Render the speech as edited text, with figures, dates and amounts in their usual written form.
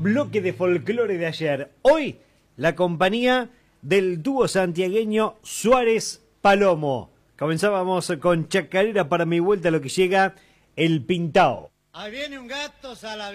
bloque de folclore de ayer. Hoy, la compañía del dúo santiagueño Suárez Palomo. Comenzábamos con Chacarera para mi vuelta, lo que llega el Pintao. Ahí viene un gato salavín.